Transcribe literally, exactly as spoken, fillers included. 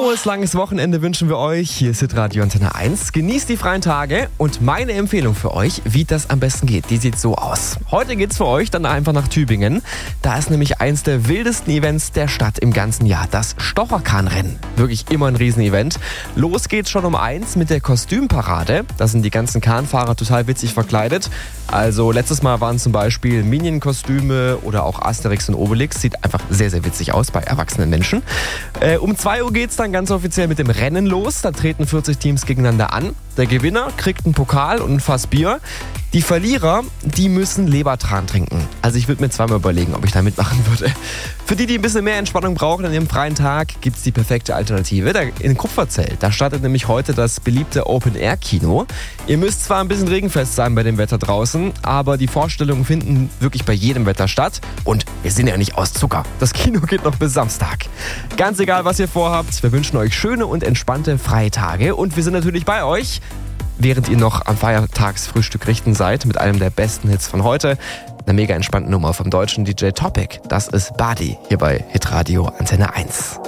Frohes, langes Wochenende wünschen wir euch. Hier ist Hitradio Antenne eins. Genießt die freien Tage und meine Empfehlung für euch, wie das am besten geht, die sieht so aus. Heute geht's für euch dann einfach nach Tübingen. Da ist nämlich eins der wildesten Events der Stadt im ganzen Jahr, das Stocherkahnrennen. Wirklich immer ein Riesenevent. Los geht's schon um eins mit der Kostümparade. Da sind die ganzen Kahnfahrer total witzig verkleidet. Also letztes Mal waren zum Beispiel Minion-Kostüme oder auch Asterix und Obelix. Sieht einfach sehr, sehr witzig aus bei erwachsenen Menschen. Äh, um zwei Uhr geht's dann ganz offiziell mit dem Rennen los. Da treten vierzig Teams gegeneinander an. Der Gewinner kriegt einen Pokal und ein Fass Bier. Die Verlierer, die müssen Lebertran trinken. Also ich würde mir zweimal überlegen, ob ich da mitmachen würde. Für die, die ein bisschen mehr Entspannung brauchen an ihrem freien Tag, gibt es die perfekte Alternative. Da in Kupferzell, da startet nämlich heute das beliebte Open-Air-Kino. Ihr müsst zwar ein bisschen regenfest sein bei dem Wetter draußen, aber die Vorstellungen finden wirklich bei jedem Wetter statt. Und wir sind ja nicht aus Zucker. Das Kino geht noch bis Samstag. Ganz egal, was ihr vorhabt, wir wünschen euch schöne und entspannte freie Tage. Und wir sind natürlich bei euch, während ihr noch am Feiertagsfrühstück richten seid mit einem der besten Hits von heute. Eine mega entspannte Nummer vom deutschen D J Topic. Das ist Body hier bei Hitradio Antenne eins.